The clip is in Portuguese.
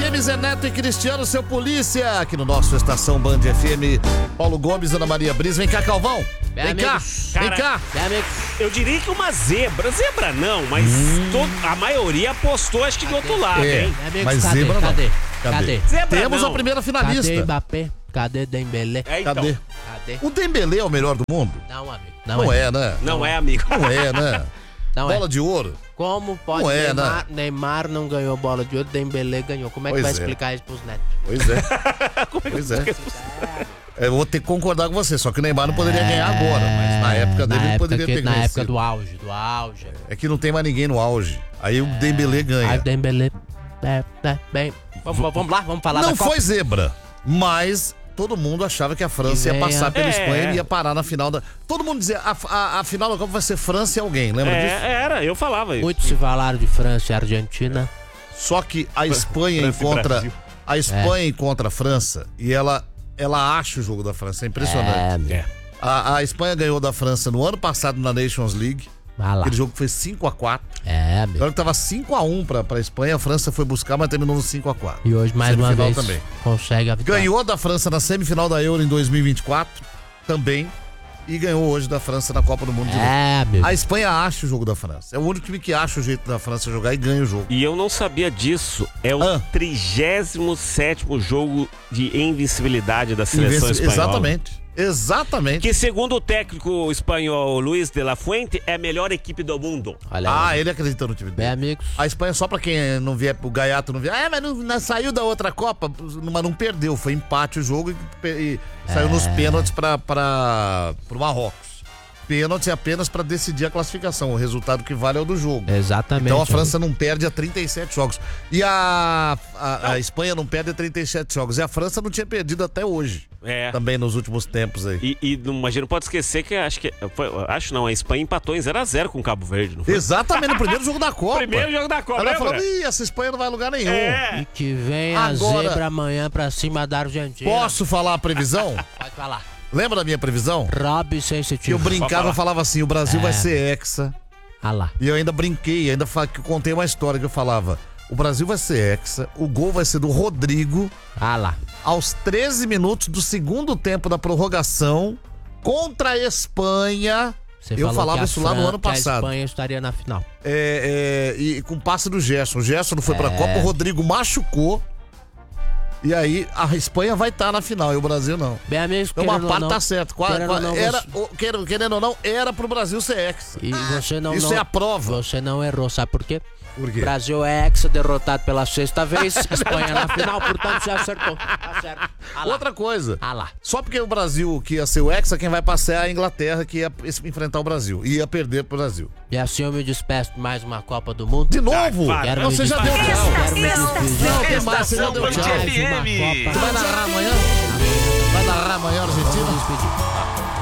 PM Zé Neto e Cristiano, seu polícia, aqui no nosso Estação Band FM. Paulo Gomes, Ana Maria Brisa. Vem cá, Calvão. Vem cá, vem cá. Eu diria que uma zebra. Zebra não, mas a maioria apostou, acho que do outro lado, hein? Mas zebra não. Cadê? Zebra Temos não. a primeira finalista. Cadê Mbappé? Cadê Dembélé? Então. Cadê? O Dembélé é o melhor do mundo? Não, amigo. Não é, né? Não é, amigo. Não é, né? Não Bola é. de ouro? Como pode Não é, Neymar, né? Neymar não ganhou bola de ouro, Dembélé ganhou. Como é que Pois vai é. explicar isso pros netos? Pois é. Pois é. Eu vou ter que concordar com você, só que o Neymar não poderia ganhar agora, mas na época dele ele poderia ter Na ganho. época do auge. É que não tem mais ninguém no auge. Aí o Dembélé ganha. Aí o Dembélé... bem... Vamos lá, vamos falar Não da Copa. foi zebra, mas todo mundo achava que a França ia passar pela Espanha e ia parar na final da... Todo mundo dizia, a final da Copa vai ser França e alguém, lembra disso? Era, eu falava isso. Muito se falaram de França e Argentina. Só que a Espanha França e encontra... Brasil. A Espanha encontra a França e ela acha o jogo da França, é impressionante. A Espanha ganhou da França no ano passado na Nations League. Vai lá. Aquele jogo foi 5-4. Amigo. Agora que tava 5-1 pra Espanha, a França foi buscar, mas terminou no 5-4. E hoje, mais uma Semifinal vez, também. consegue a vitória. Ganhou da França na semifinal da Euro em 2024, também. E ganhou hoje da França na Copa do Mundo de novo. Amigo. A Espanha acha o jogo da França. É o único time que acha o jeito da França jogar e ganha o jogo. E eu não sabia disso. É o 37º jogo de invencibilidade da seleção espanhola. Exatamente. Que segundo o técnico espanhol Luis de la Fuente, é a melhor equipe do mundo. Olha aí. Ele acredita no time Bem, dele. amigos. A Espanha, só pra quem não vier, o Gaiato não vier. Mas não saiu da outra Copa, mas não perdeu. Foi empate o jogo e saiu nos pênaltis pro Marrocos. Pênalti apenas pra decidir a classificação. O resultado que vale é o do jogo. Exatamente. Então a França não perde a 37 jogos. E a Espanha não perde a 37 jogos. E a França não tinha perdido até hoje. Também nos últimos tempos aí. E mas a gente não pode esquecer que a Espanha empatou em 0-0 com o Cabo Verde, não foi? Exatamente, no primeiro jogo da Copa. Primeiro jogo da Copa, Ela lembra? falou, essa Espanha não vai a lugar nenhum. E que vem a Agora- zebra amanhã pra cima da Argentina. Posso falar a previsão? Pode falar. Lembra da minha previsão? Rob Que sensitivo. eu brincava, falava assim, o Brasil vai ser hexa. Ah lá. E eu ainda brinquei, que eu contei uma história que eu falava, o Brasil vai ser hexa, o gol vai ser do Rodrigo, Ah lá. aos 13 minutos do segundo tempo da prorrogação, contra a Espanha. Você Eu falou falava que a isso lá no ano que a passado. Espanha estaria na final. E com passe do Gerson. O Gerson não foi pra Copa, o Rodrigo machucou. E aí a Espanha vai estar na final e o Brasil não. Bem, amigos, Então uma parte tá certo. Querendo ou não, era pro Brasil ser hexa. E você não, Isso é a prova. Você não errou, sabe por quê? Por quê? Brasil é hexa, derrotado pela sexta vez, Espanha na final, portanto você acertou. Tá certo. Ah lá. Outra coisa. Ah lá. Só porque o Brasil que ia ser o hexa, quem vai passar é a Inglaterra que ia enfrentar o Brasil. Ia perder pro Brasil. E assim eu me despeço de mais uma Copa do Mundo. De novo? Quero Você me já deu despedir. tchau. Quero me despedir. Não, tem mais, você já deu tchau. Mais uma Copa. Você vai narrar amanhã? Vai narrar amanhã, Argentina? Vamos despedir.